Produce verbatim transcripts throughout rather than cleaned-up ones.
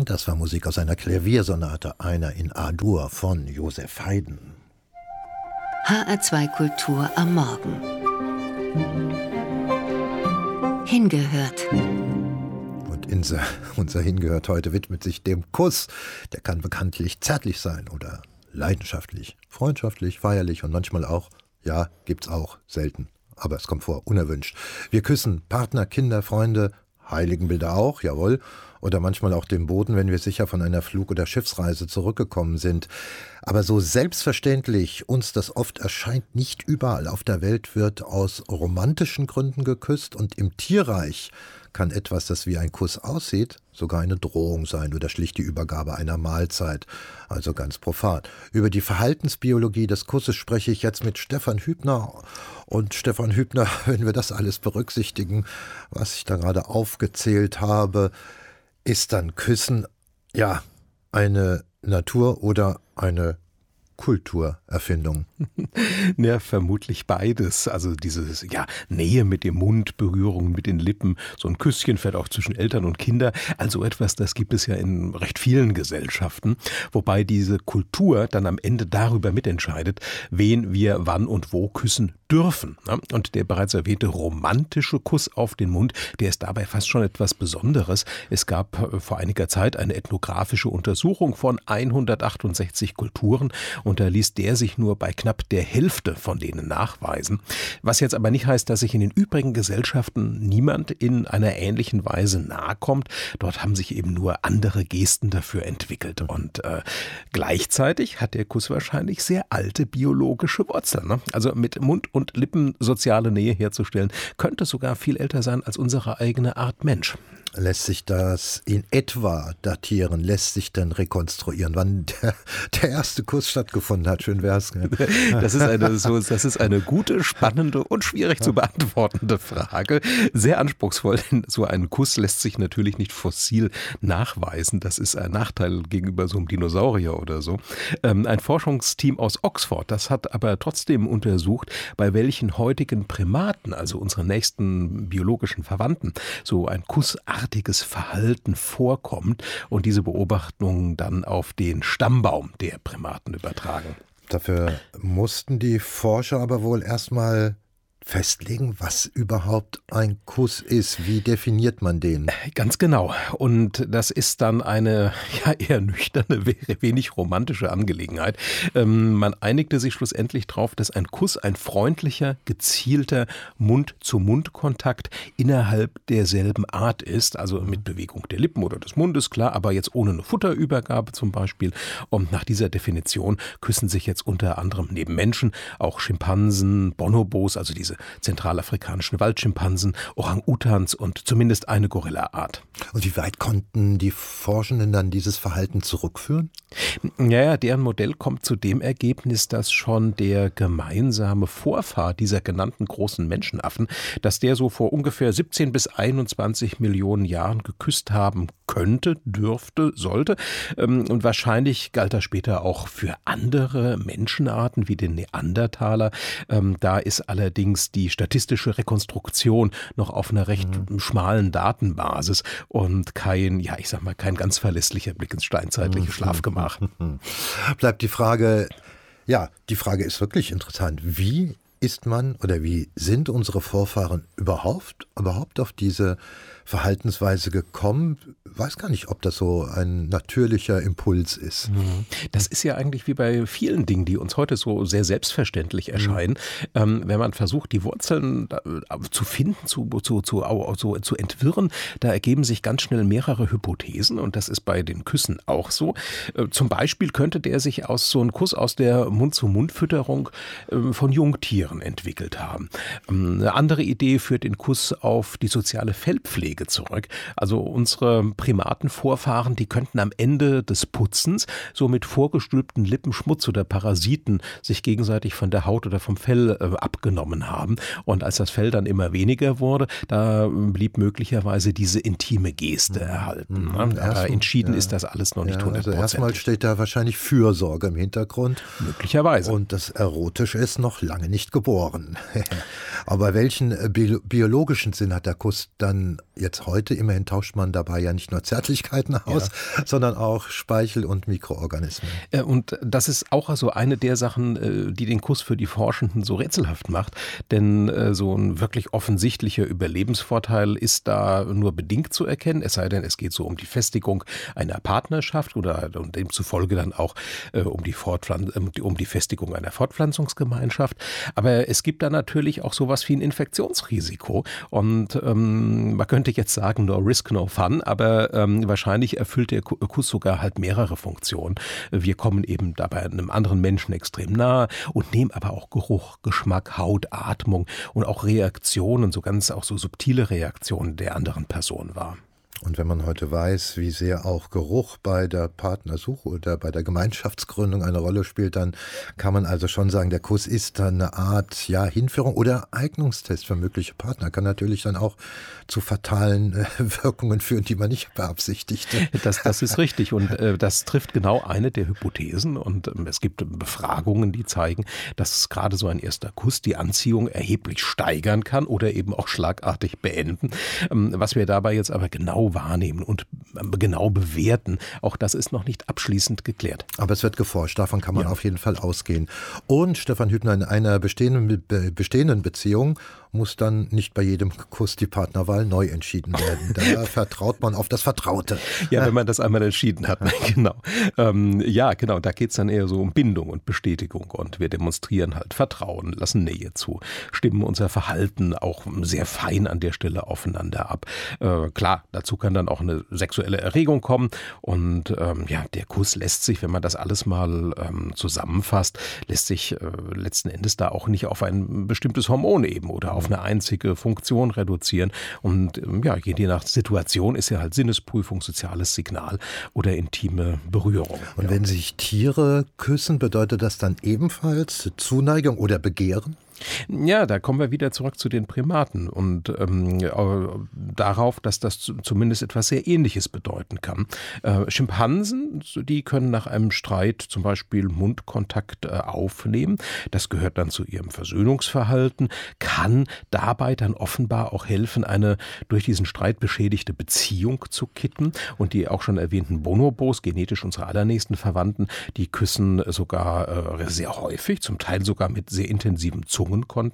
Das war Musik aus einer Klaviersonate, einer in A-Dur von Joseph Haydn. H R zwei Kultur am Morgen. Hingehört. Und unser, unser Hingehört heute widmet sich dem Kuss. Der kann bekanntlich zärtlich sein oder leidenschaftlich, freundschaftlich, feierlich und manchmal auch, ja, gibt's auch, selten, aber es kommt vor, unerwünscht. Wir küssen Partner, Kinder, Freunde, Heiligenbilder auch, jawohl, oder manchmal auch den Boden, wenn wir sicher von einer Flug- oder Schiffsreise zurückgekommen sind. Aber so selbstverständlich uns das oft erscheint, nicht überall auf der Welt wird aus romantischen Gründen geküsst und im Tierreich kann etwas, das wie ein Kuss aussieht, sogar eine Drohung sein oder schlicht die Übergabe einer Mahlzeit, also ganz profan. Über die Verhaltensbiologie des Kusses spreche ich jetzt mit Stefan Hübner. Und Stefan Hübner, wenn wir das alles berücksichtigen, was ich da gerade aufgezählt habe, ist dann Küssen, ja, eine Natur- oder eine Kulturerfindung? Ja, vermutlich beides. Also diese ja, Nähe mit dem Mund, Berührung mit den Lippen, so ein Küsschen fällt auch zwischen Eltern und Kinder. Also etwas, das gibt es ja in recht vielen Gesellschaften, wobei diese Kultur dann am Ende darüber mitentscheidet, wen wir wann und wo küssen dürfen. Und der bereits erwähnte romantische Kuss auf den Mund, der ist dabei fast schon etwas Besonderes. Es gab vor einiger Zeit eine ethnografische Untersuchung von hundertachtundsechzig Kulturen und da ließ der sich nur bei knapp der Hälfte von denen nachweisen. Was jetzt aber nicht heißt, dass sich in den übrigen Gesellschaften niemand in einer ähnlichen Weise nahe kommt. Dort haben sich eben nur andere Gesten dafür entwickelt. Und äh, gleichzeitig hat der Kuss wahrscheinlich sehr alte biologische Wurzeln. Ne? Also mit Mund und Lippen soziale Nähe herzustellen, könnte sogar viel älter sein als unsere eigene Art Mensch. Lässt sich das in etwa datieren, lässt sich dann rekonstruieren, wann der, der erste Kuss stattgefunden hat? Schön wär's. Gell? Das ist eine, so, das ist eine gute, spannende und schwierig zu beantwortende Frage. Sehr anspruchsvoll, denn so ein Kuss lässt sich natürlich nicht fossil nachweisen. Das ist ein Nachteil gegenüber so einem Dinosaurier oder so. Ähm, ein Forschungsteam aus Oxford, das hat aber trotzdem untersucht, bei welchen heutigen Primaten, also unseren nächsten biologischen Verwandten, so ein kussartiges Verhalten vorkommt und diese Beobachtungen dann auf den Stammbaum der Primaten übertragen. Dafür mussten die Forscher aber wohl erstmal festlegen, was überhaupt ein Kuss ist. Wie definiert man den? Ganz genau. Und das ist dann eine ja, eher nüchterne, wenig romantische Angelegenheit. Ähm, man einigte sich schlussendlich darauf, dass ein Kuss ein freundlicher, gezielter Mund-zu-Mund-Kontakt innerhalb derselben Art ist, also mit Bewegung der Lippen oder des Mundes, klar, aber jetzt ohne eine Futterübergabe zum Beispiel. Und nach dieser Definition küssen sich jetzt unter anderem neben Menschen auch Schimpansen, Bonobos, also diese zentralafrikanischen Waldschimpansen, Orang-Utans und zumindest eine Gorilla-Art. Und wie weit konnten die Forschenden dann dieses Verhalten zurückführen? Ja, ja, deren Modell kommt zu dem Ergebnis, dass schon der gemeinsame Vorfahr dieser genannten großen Menschenaffen, dass der so vor ungefähr siebzehn bis einundzwanzig Millionen Jahren geküsst haben könnte, dürfte, sollte. Und wahrscheinlich galt das später auch für andere Menschenarten wie den Neandertaler. Da ist allerdings die statistische Rekonstruktion noch auf einer recht mhm. schmalen Datenbasis und kein, ja, ich sag mal, kein ganz verlässlicher Blick ins steinzeitliche mhm. Schlafgemach. Bleibt die Frage, ja, die Frage ist wirklich interessant. Wie ist man oder wie sind unsere Vorfahren überhaupt, überhaupt auf diese Verhaltensweise gekommen? Ich weiß gar nicht, ob das so ein natürlicher Impuls ist. Das ist ja eigentlich wie bei vielen Dingen, die uns heute so sehr selbstverständlich erscheinen. Mhm. Ähm, wenn man versucht, die Wurzeln zu finden, zu, zu, zu, zu, zu entwirren, da ergeben sich ganz schnell mehrere Hypothesen und das ist bei den Küssen auch so. Äh, zum Beispiel könnte der sich aus so einem Kuss aus der Mund-zu-Mund-Fütterung äh, von Jungtieren entwickelt haben. Ähm, eine andere Idee führt den Kuss auf die soziale Fellpflege zurück. Also unsere Primatenvorfahren, die könnten am Ende des Putzens so mit vorgestülpten Lippen Schmutz oder Parasiten sich gegenseitig von der Haut oder vom Fell äh, abgenommen haben. Und als das Fell dann immer weniger wurde, da blieb möglicherweise diese intime Geste erhalten. Mhm. Aber erstmal, entschieden ja. ist das alles noch nicht ja, hundertprozentig. Also erstmal steht da wahrscheinlich Fürsorge im Hintergrund. Möglicherweise. Und das Erotische ist noch lange nicht geboren. Aber welchen bi- biologischen Sinn hat der Kuss dann jetzt heute? Immerhin tauscht man dabei ja nicht nur nur Zärtlichkeiten aus, ja. sondern auch Speichel und Mikroorganismen. Und das ist auch also eine der Sachen, die den Kuss für die Forschenden so rätselhaft macht, denn so ein wirklich offensichtlicher Überlebensvorteil ist da nur bedingt zu erkennen, es sei denn, es geht so um die Festigung einer Partnerschaft oder demzufolge dann auch um die, Fortpflanz- um die Festigung einer Fortpflanzungsgemeinschaft. Aber es gibt da natürlich auch sowas wie ein Infektionsrisiko und ähm, man könnte jetzt sagen, no risk, no fun, aber ähm, wahrscheinlich erfüllt der Kuss sogar halt mehrere Funktionen. Wir kommen eben dabei einem anderen Menschen extrem nahe und nehmen aber auch Geruch, Geschmack, Haut, Atmung und auch Reaktionen, so ganz auch so subtile Reaktionen der anderen Person wahr. Und wenn man heute weiß, wie sehr auch Geruch bei der Partnersuche oder bei der Gemeinschaftsgründung eine Rolle spielt, dann kann man also schon sagen, der Kuss ist dann eine Art ja, Hinführung oder Eignungstest für mögliche Partner. Kann natürlich dann auch zu fatalen äh, Wirkungen führen, die man nicht beabsichtigte. Das, das ist richtig und äh, das trifft genau eine der Hypothesen und ähm, es gibt Befragungen, die zeigen, dass gerade so ein erster Kuss die Anziehung erheblich steigern kann oder eben auch schlagartig beenden. Ähm, was wir dabei jetzt aber genau wahrnehmen und genau bewerten. Auch das ist noch nicht abschließend geklärt. Aber es wird geforscht, davon kann man ja. auf jeden Fall ausgehen. Und Stefan Hübner, in einer bestehenden, bestehenden Beziehung muss dann nicht bei jedem Kuss die Partnerwahl neu entschieden werden. Da vertraut man auf das Vertraute. Ja, wenn man das einmal entschieden hat, genau. Ähm, ja, genau, da geht es dann eher so um Bindung und Bestätigung und wir demonstrieren halt Vertrauen, lassen Nähe zu, stimmen unser Verhalten auch sehr fein an der Stelle aufeinander ab. Äh, klar, dazu kann dann auch eine sexuelle Erregung kommen und ähm, ja, der Kuss lässt sich, wenn man das alles mal ähm, zusammenfasst, lässt sich äh, letzten Endes da auch nicht auf ein bestimmtes Hormon eben oder auf eine einzige Funktion reduzieren und ähm, ja, je nach Situation ist ja halt Sinnesprüfung, soziales Signal oder intime Berührung. Und ja. wenn sich Tiere küssen, bedeutet das dann ebenfalls Zuneigung oder Begehren? Ja, da kommen wir wieder zurück zu den Primaten und ähm, darauf, dass das zumindest etwas sehr Ähnliches bedeuten kann. Äh, Schimpansen, die können nach einem Streit zum Beispiel Mundkontakt äh, aufnehmen. Das gehört dann zu ihrem Versöhnungsverhalten, kann dabei dann offenbar auch helfen, eine durch diesen Streit beschädigte Beziehung zu kitten. Und die auch schon erwähnten Bonobos, genetisch unsere allernächsten Verwandten, die küssen sogar äh, sehr häufig, zum Teil sogar mit sehr intensivem Zungenkontakt.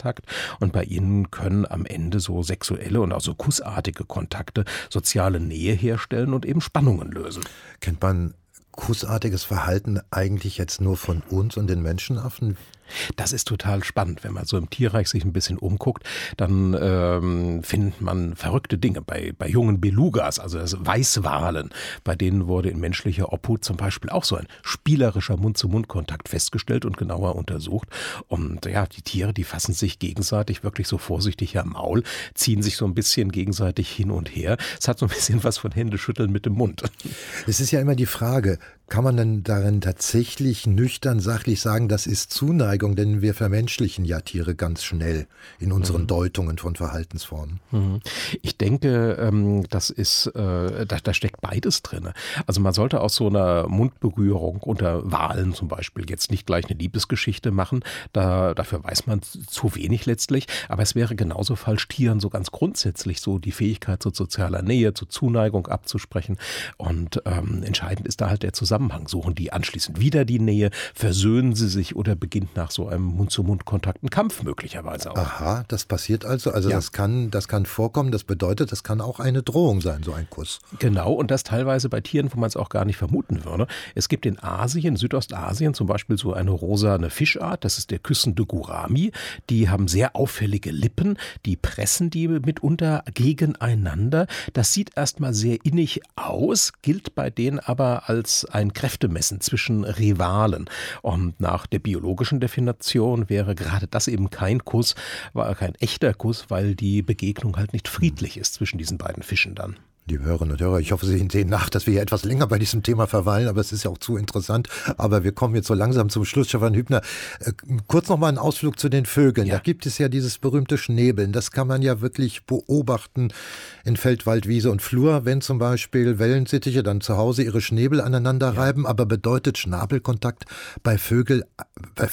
Und bei ihnen können am Ende so sexuelle und auch so kussartige Kontakte soziale Nähe herstellen und eben Spannungen lösen. Kennt man kussartiges Verhalten eigentlich jetzt nur von uns und den Menschenaffen? Das ist total spannend. Wenn man so im Tierreich sich ein bisschen umguckt, dann ähm, findet man verrückte Dinge. Bei, bei jungen Belugas, also Weißwalen, bei denen wurde in menschlicher Obhut zum Beispiel auch so ein spielerischer Mund-zu-Mund-Kontakt festgestellt und genauer untersucht. Und ja, die Tiere, die fassen sich gegenseitig wirklich so vorsichtig am Maul, ziehen sich so ein bisschen gegenseitig hin und her. Es hat so ein bisschen was von Händeschütteln mit dem Mund. Es ist ja immer die Frage, kann man denn darin tatsächlich nüchtern, sachlich sagen, das ist Zuneigung? Denn wir vermenschlichen ja Tiere ganz schnell in unseren mhm. Deutungen von Verhaltensformen. Mhm. Ich denke, das ist, da, da steckt beides drin. Also man sollte aus so einer Mundberührung unter Walen zum Beispiel jetzt nicht gleich eine Liebesgeschichte machen. Da, dafür weiß man zu wenig letztlich. Aber es wäre genauso falsch, Tieren so ganz grundsätzlich so die Fähigkeit zu sozialer Nähe, zu Zuneigung abzusprechen. Und ähm, entscheidend ist da halt der Zusammenhang. Suchen die anschließend wieder die Nähe, versöhnen sie sich oder beginnt nach so einem Mund-zu-Mund-Kontakt ein Kampf möglicherweise auch. Aha, das passiert also. Also ja. das kann, das kann vorkommen. Das bedeutet, das kann auch eine Drohung sein, so ein Kuss. Genau, und das teilweise bei Tieren, wo man es auch gar nicht vermuten würde. Es gibt in Asien, Südostasien zum Beispiel so eine rosane Fischart, das ist der küssende Gourami. Die haben sehr auffällige Lippen, die pressen die mitunter gegeneinander. Das sieht erstmal sehr innig aus, gilt bei denen aber als ein Kräftemessen zwischen Rivalen. Und nach der biologischen Definition wäre gerade das eben kein Kuss, war kein echter Kuss, weil die Begegnung halt nicht friedlich ist zwischen diesen beiden Fischen dann. Liebe Hörerinnen und Hörer, ich hoffe, Sie sehen nach, dass wir hier etwas länger bei diesem Thema verweilen, aber es ist ja auch zu interessant. Aber wir kommen jetzt so langsam zum Schluss. Stefan Hübner, äh, kurz noch mal einen Ausflug zu den Vögeln. Ja. Da gibt es ja dieses berühmte Schnäbeln. Das kann man ja wirklich beobachten in Feld, Wald, Wiese und Flur, wenn zum Beispiel Wellensittiche dann zu Hause ihre Schnäbel aneinander reiben. Ja. Aber bedeutet Schnabelkontakt bei, Vögel, bei Vögeln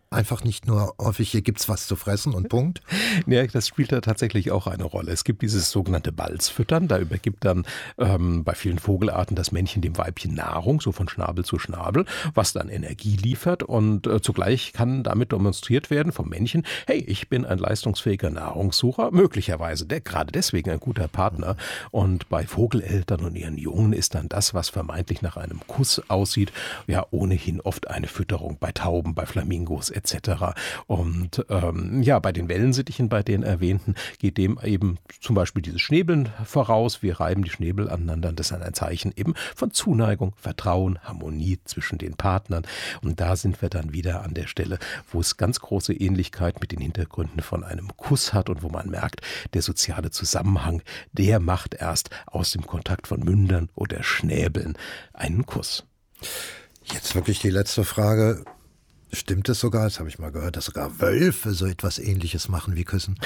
einfach nicht nur häufig, hier gibt's was zu fressen und Punkt? Ja, das spielt da tatsächlich auch eine Rolle. Es gibt dieses sogenannte Balzfüttern. Da übergibt dann ähm, bei vielen Vogelarten das Männchen dem Weibchen Nahrung, so von Schnabel zu Schnabel, was dann Energie liefert. Und äh, zugleich kann damit demonstriert werden vom Männchen, hey, ich bin ein leistungsfähiger Nahrungssucher, möglicherweise der, gerade deswegen ein guter Partner. Und bei Vogeleltern und ihren Jungen ist dann das, was vermeintlich nach einem Kuss aussieht, ja ohnehin oft eine Fütterung bei Tauben, bei Flamingos et cetera. Und ähm, ja, bei den Wellensittichen, bei den erwähnten, geht dem eben zum Beispiel dieses Schnäbeln voraus. Wir reiben die Schnäbel aneinander. Das ist ein Zeichen eben von Zuneigung, Vertrauen, Harmonie zwischen den Partnern. Und da sind wir dann wieder an der Stelle, wo es ganz große Ähnlichkeit mit den Hintergründen von einem Kuss hat und wo man merkt, der soziale Zusammenhang, der macht erst aus dem Kontakt von Mündern oder Schnäbeln einen Kuss. Jetzt wirklich die letzte Frage. Stimmt es sogar, das habe ich mal gehört, dass sogar Wölfe so etwas Ähnliches machen wie Küssen?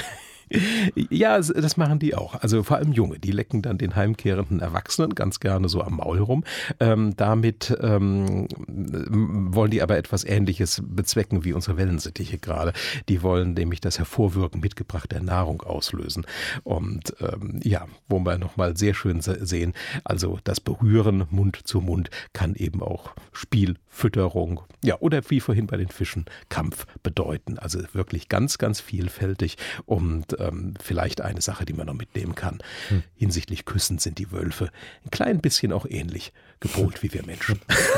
Ja, das machen die auch. Also vor allem Junge, die lecken dann den heimkehrenden Erwachsenen ganz gerne so am Maul rum. Ähm, damit ähm, wollen die aber etwas Ähnliches bezwecken wie unsere Wellensittiche gerade. Die wollen nämlich das Hervorwirken mitgebrachter Nahrung auslösen. Und ähm, ja, wo wir nochmal sehr schön sehen, also das Berühren Mund zu Mund kann eben auch Spiel, Fütterung, ja, oder wie vorhin bei den Fischen, Kampf bedeuten. Also wirklich ganz, ganz vielfältig und ähm, vielleicht eine Sache, die man noch mitnehmen kann. Hm. Hinsichtlich Küssen sind die Wölfe ein klein bisschen auch ähnlich gepolt wie wir Menschen.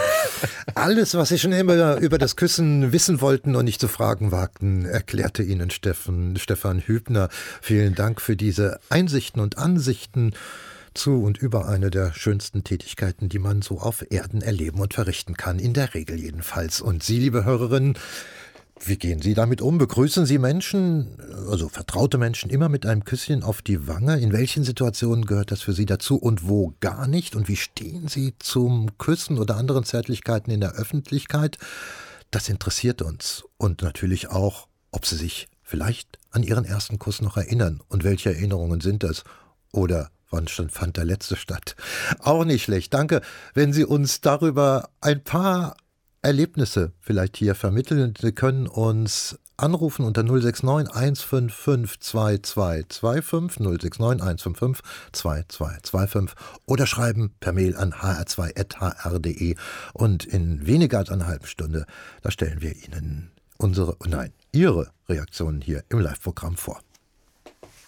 Alles, was Sie schon immer über das Küssen wissen wollten und nicht zu fragen wagten, erklärte Ihnen Steffen, Stefan Hübner. Vielen Dank für diese Einsichten und Ansichten zu und über eine der schönsten Tätigkeiten, die man so auf Erden erleben und verrichten kann, in der Regel jedenfalls. Und Sie, liebe Hörerinnen, wie gehen Sie damit um? Begrüßen Sie Menschen, also vertraute Menschen, immer mit einem Küsschen auf die Wange? In welchen Situationen gehört das für Sie dazu und wo gar nicht? Und wie stehen Sie zum Küssen oder anderen Zärtlichkeiten in der Öffentlichkeit? Das interessiert uns. Und natürlich auch, ob Sie sich vielleicht an Ihren ersten Kuss noch erinnern. Und welche Erinnerungen sind das? Oder wann fand der letzte statt? Auch nicht schlecht. Danke, wenn Sie uns darüber ein paar Erlebnisse vielleicht hier vermitteln. Sie können uns anrufen unter null sechs neun eins fünf fünf zwei zwei zwei fünf, null sechs neun eins fünf fünf zwei zwei zwei fünf oder schreiben per Mail an h r zwei punkt h r punkt d e und in weniger als einer halben Stunde, da stellen wir Ihnen unsere, nein, Ihre Reaktionen hier im Live-Programm vor.